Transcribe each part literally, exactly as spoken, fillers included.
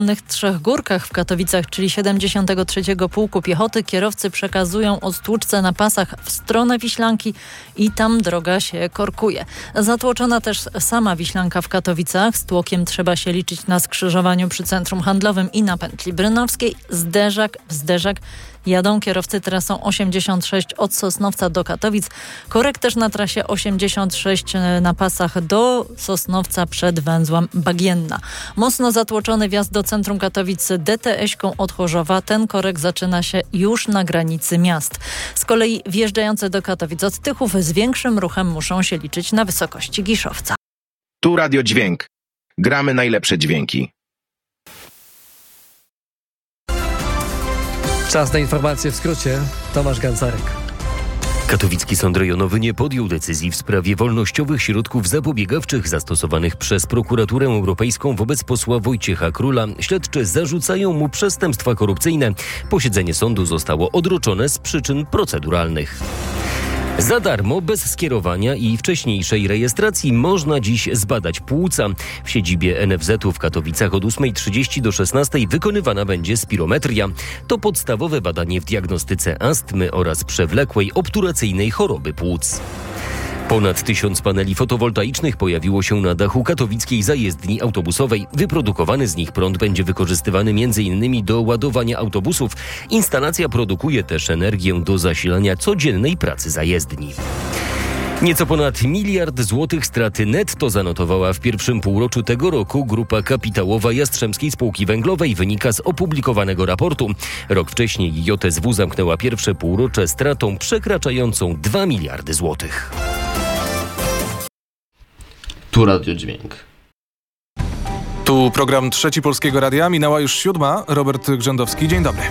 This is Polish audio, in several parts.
Trzech Górkach w Katowicach, czyli siedemdziesiątego trzeciego Pułku Piechoty, kierowcy przekazują o stłuczce na pasach w stronę Wiślanki i tam droga się korkuje. Zatłoczona też sama Wiślanka w Katowicach. Z tłokiem trzeba się liczyć na skrzyżowaniu przy Centrum Handlowym i na pętli brynowskiej. Zderzak w zderzak jadą kierowcy trasą osiemdziesiąt sześć od Sosnowca do Katowic. Korek też na trasie osiemdziesiąt sześć na pasach do Sosnowca przed węzłem Bagienna. Mocno zatłoczony wjazd do centrum Katowic D T S-ką od Chorzowa. Ten korek zaczyna się już na granicy miast. Z kolei wjeżdżające do Katowic od Tychów z większym ruchem muszą się liczyć na wysokości Giszowca. Tu Radio Dźwięk. Gramy najlepsze dźwięki. Czas na informacje w skrócie. Tomasz Gancarek. Katowicki Sąd Rejonowy nie podjął decyzji w sprawie wolnościowych środków zapobiegawczych zastosowanych przez Prokuraturę Europejską wobec posła Wojciecha Króla. Śledczy zarzucają mu przestępstwa korupcyjne. Posiedzenie sądu zostało odroczone z przyczyn proceduralnych. Za darmo, bez skierowania i wcześniejszej rejestracji można dziś zbadać płuca. W siedzibie N F Z-u w Katowicach od ósmej trzydzieści do szesnastej wykonywana będzie spirometria. To podstawowe badanie w diagnostyce astmy oraz przewlekłej obturacyjnej choroby płuc. Ponad tysiąc paneli fotowoltaicznych pojawiło się na dachu katowickiej zajezdni autobusowej. Wyprodukowany z nich prąd będzie wykorzystywany między innymi do ładowania autobusów. Instalacja produkuje też energię do zasilania codziennej pracy zajezdni. Nieco ponad miliard złotych straty netto zanotowała w pierwszym półroczu tego roku grupa kapitałowa Jastrzębskiej Spółki Węglowej, wynika z opublikowanego raportu. Rok wcześniej J S W zamknęła pierwsze półrocze stratą przekraczającą dwa miliardy złotych. Tu Radio Dźwięk. Tu program Trzeci Polskiego Radia. Minęła już siódma. Robert Grzędowski. Dzień dobry.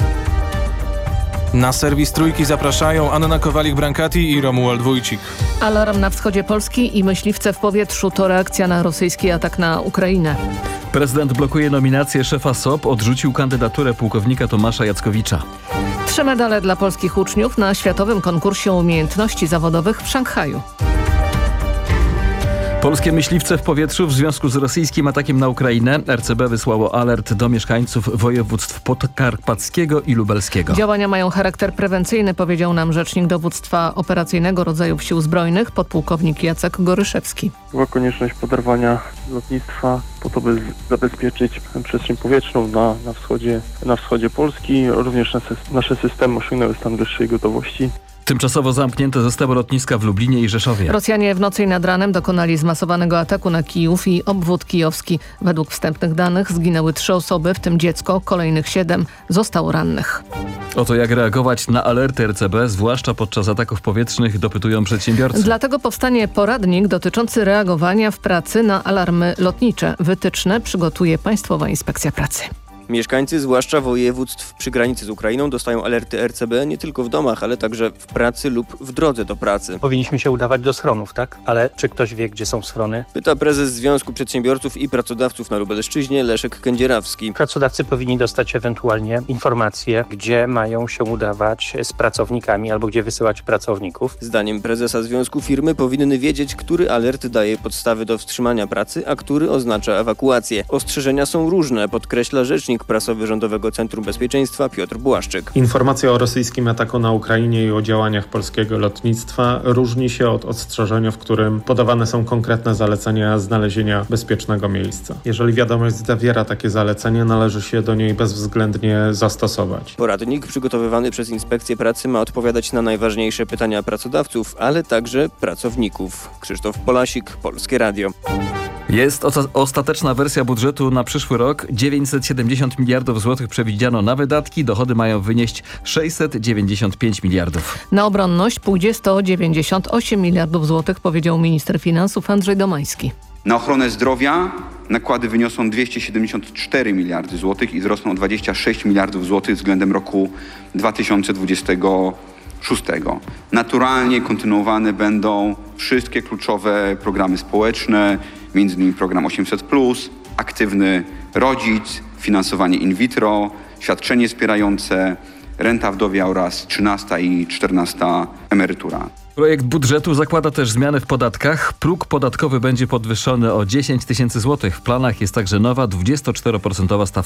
Na serwis Trójki zapraszają Anna Kowalik-Brankati i Romuald Wójcik. Alarm na wschodzie Polski i myśliwce w powietrzu to reakcja na rosyjski atak na Ukrainę. Prezydent blokuje nominację szefa S O P, odrzucił kandydaturę pułkownika Tomasza Jackowicza. Trzy medale dla polskich uczniów na Światowym Konkursie Umiejętności Zawodowych w Szanghaju. Polskie myśliwce w powietrzu w związku z rosyjskim atakiem na Ukrainę. R C B wysłało alert do mieszkańców województw podkarpackiego i lubelskiego. Działania mają charakter prewencyjny, powiedział nam rzecznik dowództwa operacyjnego rodzajów sił zbrojnych, podpułkownik Jacek Goryszewski. Była konieczność poderwania lotnictwa po to, by zabezpieczyć przestrzeń powietrzną na, na, wschodzie, na wschodzie Polski. Również nasze, nasze systemy osiągnęły stan wyższej gotowości. Tymczasowo zamknięte zostały lotniska w Lublinie i Rzeszowie. Rosjanie w nocy i nad ranem dokonali zmasowanego ataku na Kijów i obwód kijowski. Według wstępnych danych zginęły trzy osoby, w tym dziecko, kolejnych siedem zostało rannych. Oto jak reagować na alerty R C B, zwłaszcza podczas ataków powietrznych, dopytują przedsiębiorcy. Dlatego powstanie poradnik dotyczący reagowania w pracy na alarmy lotnicze. Wytyczne przygotuje Państwowa Inspekcja Pracy. Mieszkańcy, zwłaszcza województw przy granicy z Ukrainą, dostają alerty R C B nie tylko w domach, ale także w pracy lub w drodze do pracy. Powinniśmy się udawać do schronów, tak? Ale czy ktoś wie, gdzie są schrony? Pyta prezes Związku Przedsiębiorców i Pracodawców na Lubelszczyźnie Leszek Kędzierawski. Pracodawcy powinni dostać ewentualnie informacje, gdzie mają się udawać z pracownikami albo gdzie wysyłać pracowników. Zdaniem prezesa związku firmy powinny wiedzieć, który alert daje podstawy do wstrzymania pracy, a który oznacza ewakuację. Ostrzeżenia są różne, podkreśla rzecznik prasowy Rządowego Centrum Bezpieczeństwa Piotr Błaszczyk. Informacja o rosyjskim ataku na Ukrainie i o działaniach polskiego lotnictwa różni się od ostrzeżenia, w którym podawane są konkretne zalecenia znalezienia bezpiecznego miejsca. Jeżeli wiadomość zawiera takie zalecenie, należy się do niej bezwzględnie zastosować. Poradnik przygotowywany przez Inspekcję Pracy ma odpowiadać na najważniejsze pytania pracodawców, ale także pracowników. Krzysztof Polasik, Polskie Radio. Jest ostateczna wersja budżetu na przyszły rok. dziewięćset siedemdziesiąt miliardów złotych przewidziano na wydatki. Dochody mają wynieść sześćset dziewięćdziesiąt pięć miliardów. Na obronność pójdzie sto dziewięćdziesiąt osiem miliardów złotych, powiedział minister finansów Andrzej Domański. Na ochronę zdrowia nakłady wyniosą dwieście siedemdziesiąt cztery miliardy złotych i wzrosną o dwadzieścia sześć miliardów złotych względem roku dwa tysiące dwudziestego szóstego. Naturalnie kontynuowane będą wszystkie kluczowe programy społeczne, między innymi program osiemset plus, aktywny rodzic, finansowanie in vitro, świadczenie wspierające, renta wdowia oraz trzynasta i czternasta emerytura. Projekt budżetu zakłada też zmiany w podatkach. Próg podatkowy będzie podwyższony o dziesięć tysięcy złotych. W planach jest także nowa dwudziestoczteroprocentowa stawka